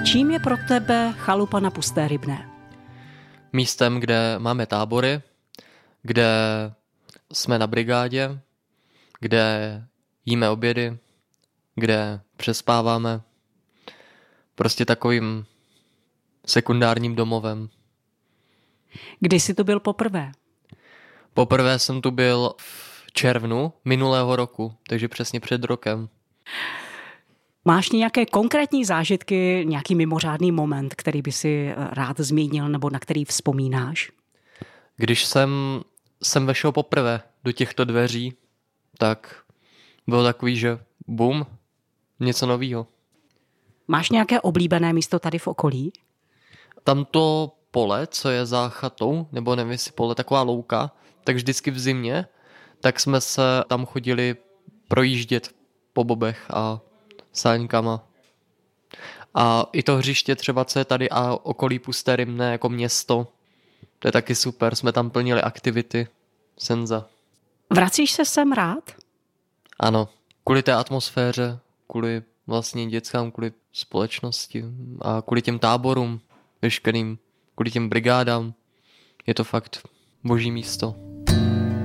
Čím je pro tebe chalupa na Pusté Rybné? Místem, kde máme tábory, kde jsme na brigádě, kde jíme obědy, kde přespáváme. Prostě takovým sekundárním domovem. Kdy jsi tu byl poprvé? Poprvé jsem tu byl v červnu minulého roku, takže přesně před rokem. Máš nějaké konkrétní zážitky, nějaký mimořádný moment, který by si rád zmínil nebo na který vzpomínáš? Když jsem vešel poprvé do těchto dveří, tak bylo takový, že bum, něco novýho. Máš nějaké oblíbené místo tady v okolí? Tamto pole, co je za chatou, nebo nevím jestli pole, taková louka, tak vždycky v zimě, tak jsme se tam chodili projíždět po bobech a sáňkama. A i to hřiště třeba, co je tady a okolí Pusté Rybné jako město, to je taky super, jsme tam plnili aktivity, senza. Vracíš se sem rád? Ano, kvůli té atmosféře, kvůli vlastně dětskám, kvůli společnosti a kvůli těm táborům veškerým, kvůli těm brigádám, je to fakt boží místo.